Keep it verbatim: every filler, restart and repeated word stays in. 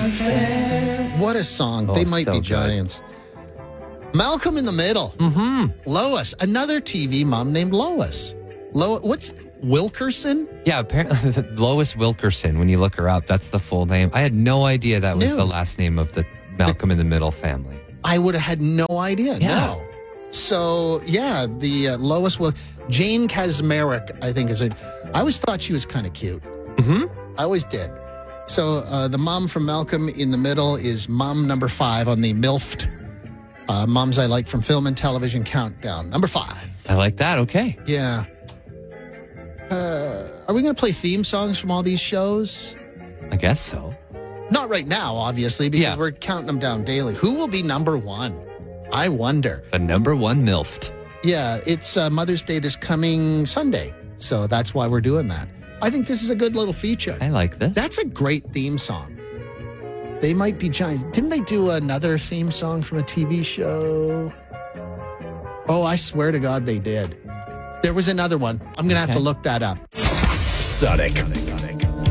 What a song. Oh, They might so be good. giants. Malcolm in the Middle. Mm-hmm. Lois, another T V mom named Lois. Lo- what's Wilkerson? Yeah, apparently Lois Wilkerson, when you look her up, that's the full name. I had no idea that was No. the last name of the Malcolm in the Middle family. I would have had no idea. Yeah. No. So, yeah, the uh, Lois Wil- Jane Kaczmarek, I think is it. I always thought she was kind of cute. Mm-hmm. I always did. So, uh, the mom from Malcolm in the Middle is mom number five on the MILFed uh, Moms I Like from Film and Television Countdown. Number five. I like that. Okay. Yeah. Uh, are we going to play theme songs from all these shows? I guess so. Not right now, obviously, because Yeah. we're counting them down daily. Who will be number one? I wonder. The number one MILFed. Yeah, it's uh, Mother's Day this coming Sunday. So that's why we're doing that. I think this is a good little feature. I like this. That's a great theme song. They might be giants. Didn't they do another theme song from a T V show? Oh, I swear to God they did. There was another one. I'm going to have Okay. to look that up. Sonic